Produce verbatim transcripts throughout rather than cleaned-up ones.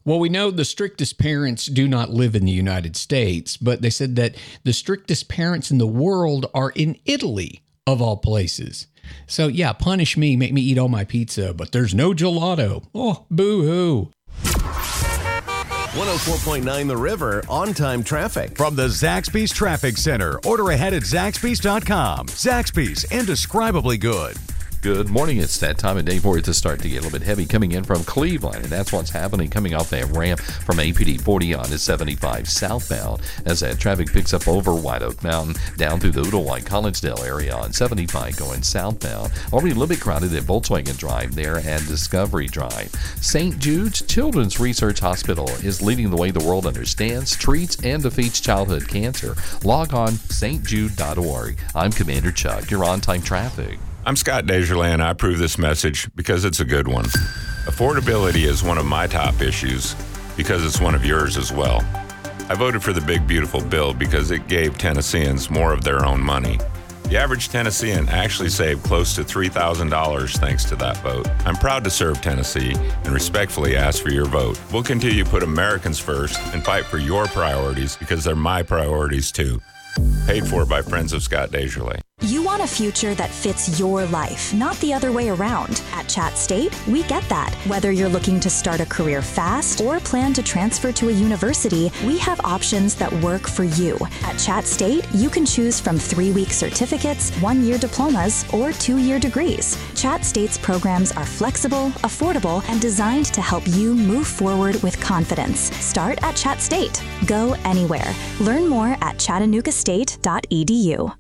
Well, we know the strictest parents do not live in the United States, but they said that the strictest parents in the world are in Italy, of all places. So, yeah, punish me, make me eat all my pizza, but there's no gelato. Oh, boo-hoo. one oh four point nine The River on-time traffic. From the Zaxby's Traffic Center. Order ahead at Zaxby's dot com. Zaxby's, indescribably good. Good morning. It's that time of day for it to start to get a little bit heavy coming in from Cleveland, and that's what's happening coming off that ramp from A P D forty on to seventy-five southbound as that traffic picks up over White Oak Mountain down through the Udall-White Collegedale area on seventy-five going southbound. Already a little bit crowded at Volkswagen Drive there and Discovery Drive. Saint Jude's Children's Research Hospital is leading the way the world understands, treats, and defeats childhood cancer. Log on st jude dot org. I'm Commander Chuck. You're on-time traffic. I'm Scott Desjardins, and I approve this message because it's a good one. Affordability is one of my top issues because it's one of yours as well. I voted for the big, beautiful bill because it gave Tennesseans more of their own money. The average Tennessean actually saved close to three thousand dollars thanks to that vote. I'm proud to serve Tennessee and respectfully ask for your vote. We'll continue to put Americans first and fight for your priorities because they're my priorities too. Paid for by Friends of Scott Desjardins. You want a future that fits your life, not the other way around. At Chat State, we get that. Whether you're looking to start a career fast or plan to transfer to a university, we have options that work for you. At Chat State, you can choose from three-week certificates, one-year diplomas, or two-year degrees. Chat State's programs are flexible, affordable, and designed to help you move forward with confidence. Start at Chat State. Go anywhere. Learn more at chattanooga state dot e d u.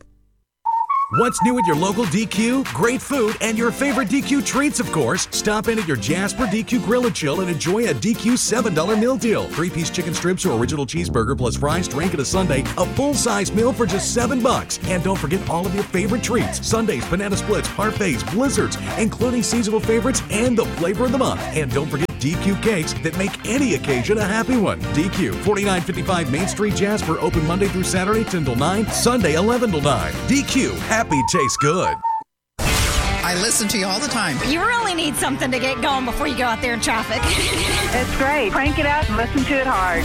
What's new at your local D Q? Great food and your favorite D Q treats, of course. Stop in at your Jasper D Q Grill and Chill and enjoy a D Q seven dollar meal deal. Three-piece chicken strips or original cheeseburger plus fries, drink, and a sundae. A full-size meal for just seven bucks. And don't forget all of your favorite treats. Sundaes, banana splits, parfaits, blizzards, including seasonal favorites and the flavor of the month. And don't forget D Q cakes that make any occasion a happy one. D Q, forty-nine fifty-five Main Street, Jasper, open Monday through Saturday, ten till nine, Sunday, eleven till nine. D Q, happy tastes good. I listen to you all the time. You really need something to get going before you go out there in traffic. It's great. Crank it up and listen to it hard.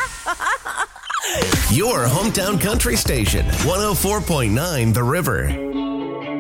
Yeah! Your hometown country station, one oh four point nine The River.